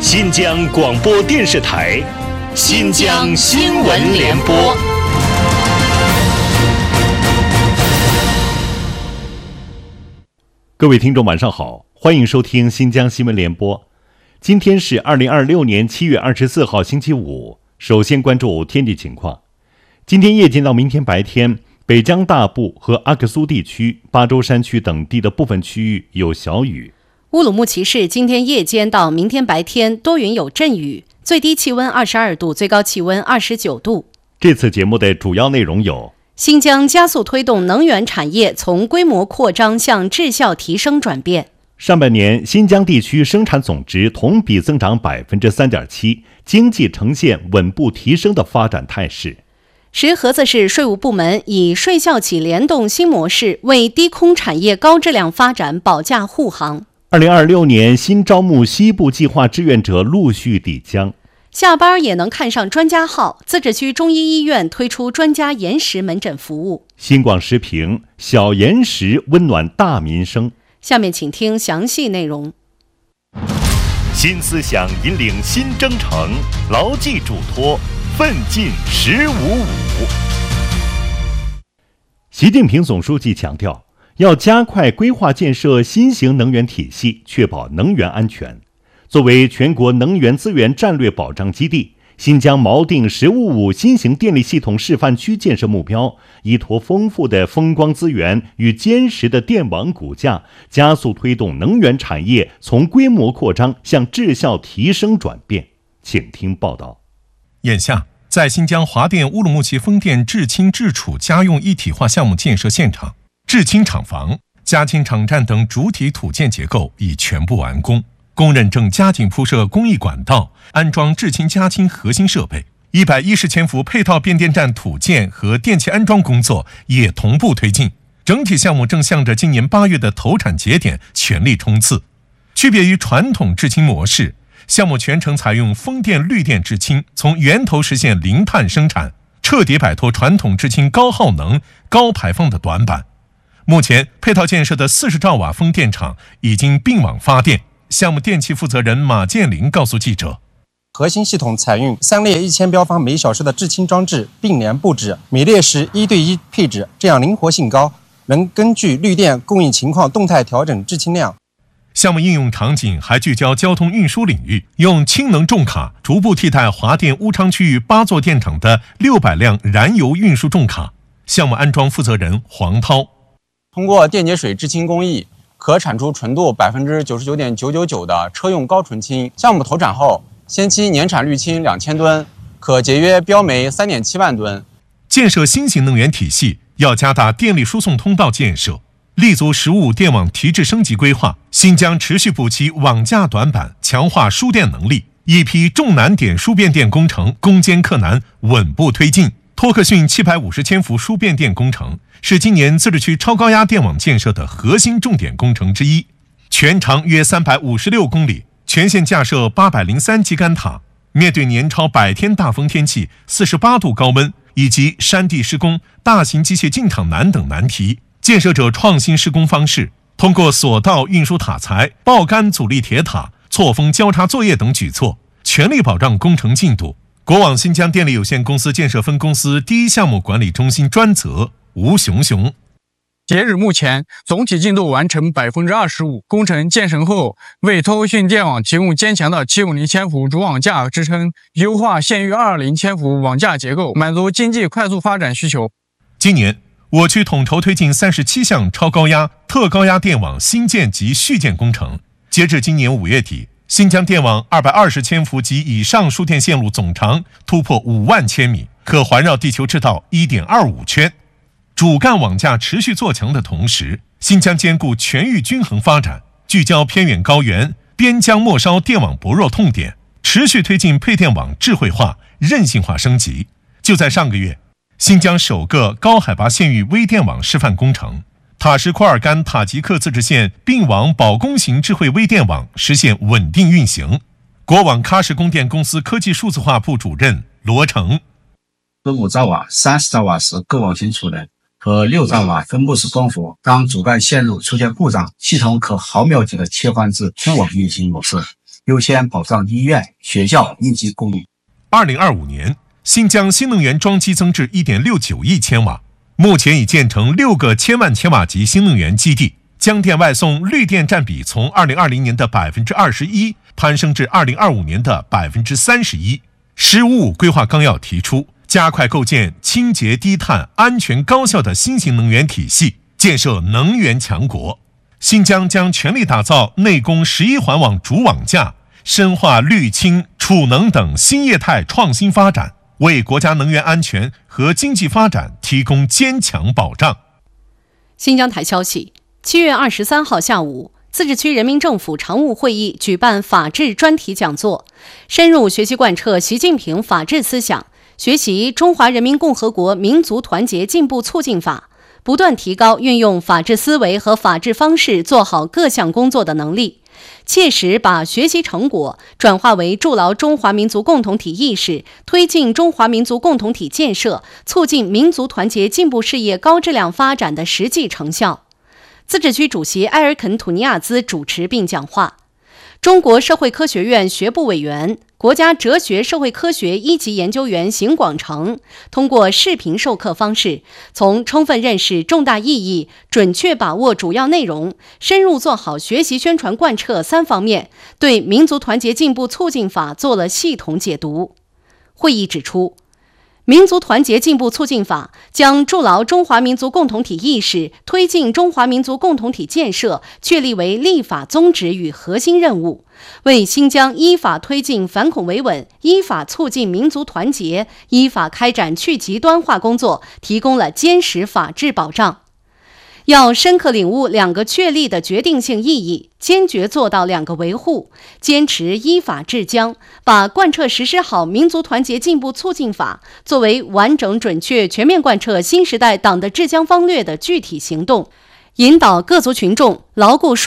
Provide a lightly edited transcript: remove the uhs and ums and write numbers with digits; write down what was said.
新疆广播电视台新疆新闻联播。各位听众晚上好，欢迎收听新疆新闻联播。今天是2026年7月24号星期五。首先关注天气情况。今天夜间到明天白天，北疆大部和阿克苏地区、巴州山区等地的部分区域有小雨。 乌鲁木齐市今天夜间到明天白天多云有阵雨，最低气温22度，最高气温29度。 这次节目的主要内容有： 新疆加速推动能源产业从规模扩张向质效提升转变。 上半年新疆地区生产总值同比增长 3.7%， 经济呈现稳步提升的发展态势。 石河子市税务部门以税校企联动新模式，为低空产业高质量发展保驾护航。 2026年新招募西部计划志愿者陆续抵疆。 下班也能看上专家号，自治区中医医院推出专家延时门诊服务。 新广时评：小延时温暖大民生。 下面请听详细内容。 新思想引领新征程，牢记嘱托，奋进1055。习近平总书记强调，要加快规划建设新型能源体系，确保能源安全。作为全国能源资源战略保障基地，新疆锚定1055新型电力系统示范区建设目标，依托丰富的风光资源与坚实的电网骨架，加速推动能源产业从规模扩张向质效提升转变。请听报道。 眼下，在新疆华电乌鲁木齐风电制氢制储家用一体化项目建设现场，制氢厂房、加氢场站等主体土建结构已全部完工。工人正加紧铺设工艺管道，安装制氢加氢核心设备，110千伏配套变电站土建和电气安装工作也同步推进。整体项目正向着今年8月的投产节点全力冲刺。区别于传统制氢模式，项目全程采用风电绿电制氢，从源头实现零碳生产，彻底摆脱传统制氢高耗能、高排放的短板。目前配套建设的40兆瓦风电场已经并网发电。项目电气负责人马建林告诉记者， 核心系统采用3列1000标方每小时的制氢装置并联布置，每列时1对1配置，这样灵活性高，能根据绿电供应情况动态调整制氢量。 项目应用场景还聚焦交通运输领域，用氢能重卡逐步替代华电乌昌区域8座电厂的600辆燃油运输重卡。项目安装负责人黄涛， 通过电解水制氢工艺，可产出纯度 99.999% 的车用高纯氢。项目投产后，先期年产滤氢2000吨，可节约标煤3.7万吨。 建设新型能源体系，要加大电力输送通道建设，立足1055电网提质升级规划。新疆持续补齐网架短板，强化输电能力，一批重难点输变电工程攻坚克难，稳步推进。托克逊750千伏输变电工程是今年自治区超高压电网建设的核心重点工程之一，全长约356公里，全线架设803基杆塔。面对年超100天大风天气、48度高温以及山地施工、大型机械进场难等难题，建设者创新施工方式，通过索道运输塔材、爆杆阻力铁塔、错峰交叉作业等举措，全力保障工程进度。国网新疆电力有限公司建设分公司第一项目管理中心专责吴雄雄， 截止目前，总体进度完成 25%， 工程建成后，为托克逊电网提供坚强的750千伏主网架支撑，优化现域220千伏网架结构，满足经济快速发展需求。 今年，我区统筹推进37项超高压、特高压电网新建及续建工程。截至今年5月底，新疆电网220千伏及以上输电线路总长突破5万千米，可环绕地球赤道 1.25 圈。主干网架持续做强的同时，新疆兼顾全域均衡发展，聚焦偏远高原、边疆末梢电网薄弱痛点，持续推进配电网智慧化、韧性化升级。就在上个月，新疆首个高海拔县域微电网示范工程塔什库尔干塔吉克自治县并网保供型智慧微电网实现稳定运行。国网喀什供电公司科技数字化部主任罗成 ，15兆瓦、30兆瓦时各网型储能和6兆瓦分布式光伏，当主干线路出现故障，系统可毫秒级的切换至分网运行模式。 优先保障医院、学校应急供应。 2025年，新疆新能源装机增至 1.69 亿千瓦，目前已建成6个千万千瓦级新能源基地，将电外送绿电占比从2020年的 21% 攀升至2025年的 31%。十五五规划纲要提出，加快构建清洁低碳、安全高效的新型能源体系，建设能源强国。新疆将全力打造内供11环网主网架，深化绿氢、储能等新业态创新发展，为国家能源安全和经济发展提供坚强保障。 新疆台消息，7月23号下午，自治区人民政府常务会议举办法治专题讲座，深入学习贯彻习近平法治思想，学习《中华人民共和国民族团结进步促进法》，不断提高运用法治思维和法治方式做好各项工作的能力，切实把学习成果转化为筑牢中华民族共同体意识、推进中华民族共同体建设、促进民族团结进步事业高质量发展的实际成效。自治区主席埃尔肯土尼亚兹主持并讲话。中国社会科学院学部委员、国家哲学社会科学一级研究员邢广成通过视频授课方式，从充分认识重大意义、准确把握主要内容、深入做好学习宣传贯彻3方面，对民族团结进步促进法做了系统解读。会议指出，民族团结进步促进法将筑牢中华民族共同体意识，推进中华民族共同体建设确立为立法宗旨与核心任务，为新疆依法推进反恐维稳、依法促进民族团结、依法开展去极端化工作提供了坚实法治保障。要深刻领悟2个确立的决定性意义，坚决做到2个维护，坚持依法治疆，把贯彻实施好民族团结进步促进法作为完整准确全面贯彻新时代党的治疆方略的具体行动，引导各族群众牢固